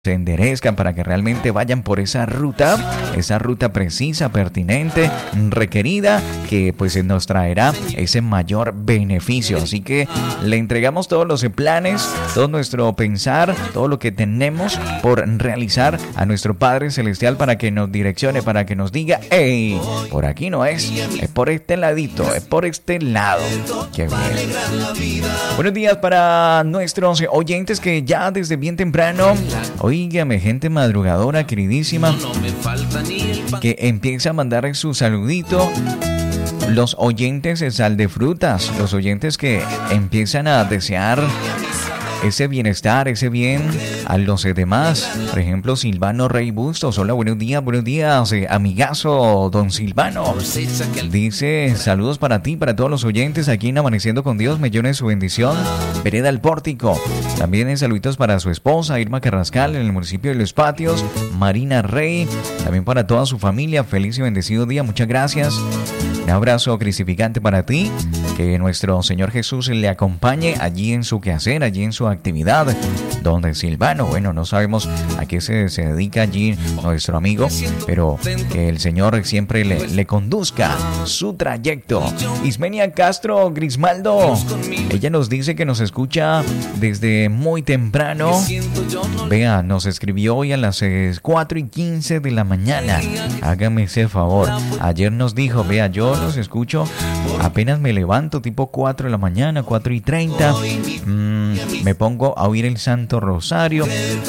se enderezcan, para que realmente vayan por esa ruta precisa, pertinente, requerida, que pues nos traerá ese mayor beneficio. Así que le entregamos todos los planes, todo nuestro pensar, todo lo que tenemos por realizar a nuestro Padre Celestial, para que nos direccione, para que nos diga: hey, por aquí no es por este ladito, es por este lado. Qué bien. Buenos días para nuestros oyentes que ya desde bien temprano, oígame, gente madrugadora queridísima, que empieza a mandar su saludito. Los oyentes de Sal de Frutas, los oyentes que empiezan a desear ese bienestar, ese bien a los demás. Por ejemplo, Silvano Rey Bustos. Hola, buenos días, amigazo don Silvano. Dice: saludos para ti, para todos los oyentes aquí en Amaneciendo con Dios, me llene su bendición. Vereda El Pórtico. También saluditos para su esposa Irma Carrascal en el municipio de Los Patios. Marina Rey. También para toda su familia. Feliz y bendecido día. Muchas gracias. Un abrazo cristificante para ti. Que nuestro Señor Jesús le acompañe allí en su quehacer, allí en su actividad. Donde Silvano, bueno, no sabemos a qué se dedica allí nuestro amigo, pero que el Señor siempre le conduzca su trayecto. Ismenia Castro Grismaldo, ella nos dice que nos escucha desde muy temprano. Vea, nos escribió hoy a las 4:15 de la mañana. Hágame ese favor. Ayer nos dijo: vea, yo los escucho apenas me levanto, tipo 4 de la mañana, 4:30. Me pongo a oír el Santo Rosario.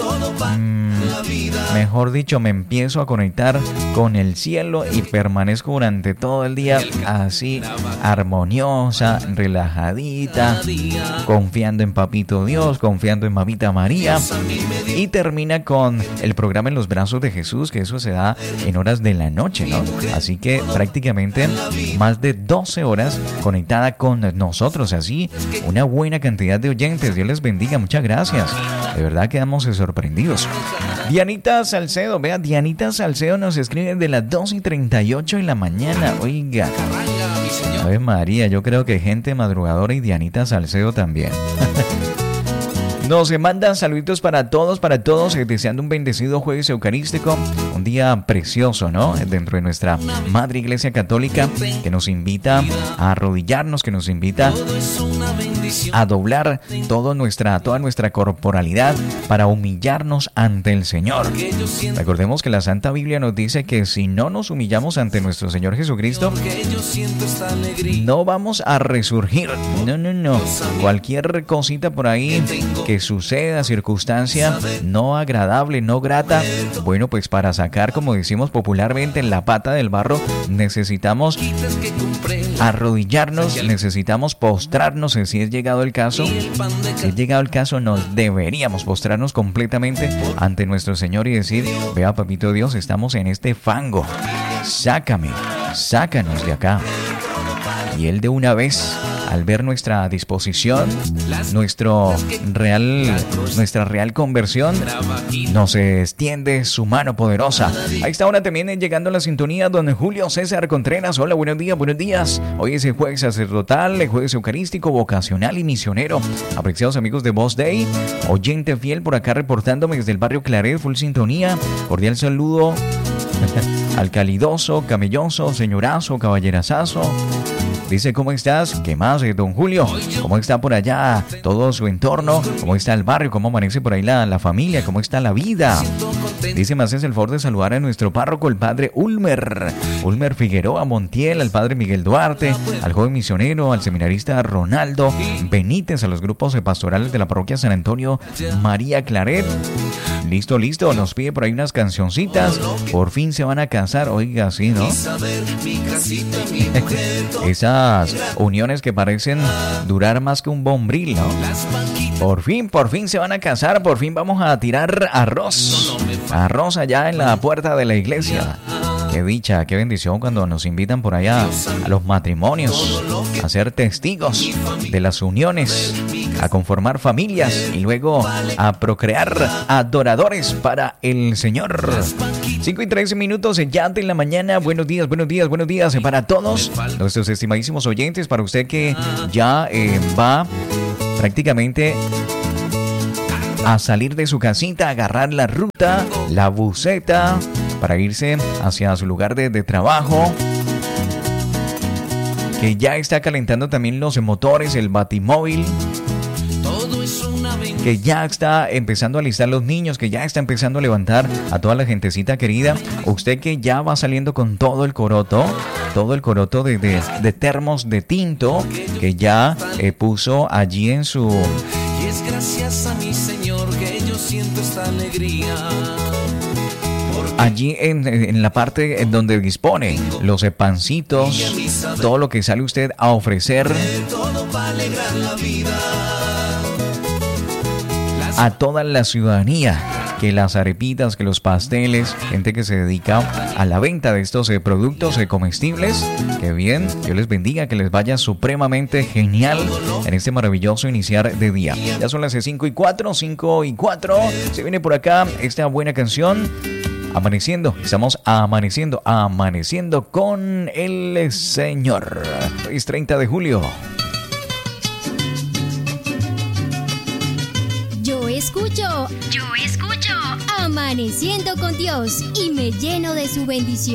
Mejor dicho, me empiezo a conectar con el cielo y permanezco durante todo el día así, armoniosa, relajadita, confiando en Papito Dios, confiando en Mamita María. Y termina con el programa En los Brazos de Jesús, que eso se da en horas de la noche, ¿no? Así que prácticamente más de 12 horas conectada con nosotros. Así, una buena cantidad de oyentes. Dios les bendiga, muchas gracias. De verdad quedamos sorprendidos. Dianita Salcedo, vea, Dianita Salcedo nos escribe de las 2:38 de la mañana. Oiga, Ave María, yo creo que gente madrugadora y Dianita Salcedo también. Nos mandan saluditos para todos, deseando un bendecido jueves eucarístico, un día precioso, ¿no? Dentro de nuestra Madre Iglesia Católica, que nos invita a arrodillarnos, que nos invita a doblar toda nuestra corporalidad para humillarnos ante el Señor. Recordemos que la Santa Biblia nos dice que si no nos humillamos ante nuestro Señor Jesucristo, no vamos a resurgir. No. Cualquier cosita por ahí que suceda, circunstancia no agradable, no grata, bueno, pues para sacar, como decimos popularmente, la pata del barro, necesitamos arrodillarnos, necesitamos postrarnos. Si es llegado el caso, nos deberíamos postrarnos completamente ante nuestro Señor y decir: vea, Papito Dios, estamos en este fango, sácanos de acá. Y Él de una vez, al ver nuestra disposición, nuestra real conversión, nos extiende su mano poderosa. A esta hora también llegando a la sintonía don Julio César Contreras. Hola, buenos días. Hoy es el jueves sacerdotal, el jueves eucarístico, vocacional y misionero. Apreciados amigos de Voz Day, oyente fiel por acá reportándome desde el barrio Claret, full sintonía. Cordial saludo al calidoso, camelloso, señorazo, caballerazazo. Dice: ¿cómo estás? ¿Qué más, don Julio? ¿Cómo está por allá todo su entorno? ¿Cómo está el barrio? ¿Cómo amanece por ahí la familia? ¿Cómo está la vida? Dice: me haces el favor de saludar a nuestro párroco, el padre Ulmer Figueroa Montiel, al padre Miguel Duarte, al joven misionero, al seminarista Ronaldo Benítez, a los grupos pastorales de la parroquia San Antonio María Claret. Listo, nos pide por ahí unas cancioncitas. Por fin se van a casar. Oiga, sí, ¿no? Esas uniones que parecen durar más que un bombril, ¿no? Por fin se van a casar. Por fin vamos a tirar arroz allá en la puerta de la iglesia. Qué dicha, qué bendición cuando nos invitan por allá a los matrimonios, a ser testigos de las uniones, a conformar familias y luego a procrear adoradores para el Señor. 5:13 ya de la mañana. Buenos días para todos nuestros estimadísimos oyentes, para usted que ya va prácticamente a salir de su casita, a agarrar la ruta, la buseta, para irse hacia su lugar de trabajo, que ya está calentando también los motores, el batimóvil, que ya está empezando a alistar los niños, que ya está empezando a levantar a toda la gentecita querida. Usted que ya va saliendo con todo el coroto de termos de tinto, que ya puso allí en su... Y es gracias a mi Señor que yo siento esta alegría. Allí en la parte en donde dispone los pancitos, todo lo que sale usted a ofrecer a toda la ciudadanía, que las arepitas, que los pasteles, gente que se dedica a la venta de estos productos comestibles. Que bien, Dios les bendiga, que les vaya supremamente genial en este maravilloso iniciar de día. Ya son las 5:04, 5:04. Se viene por acá esta buena canción. Amaneciendo, estamos amaneciendo con el Señor. Es 30 de julio. Yo escucho, Amaneciendo con Dios y me lleno de su bendición.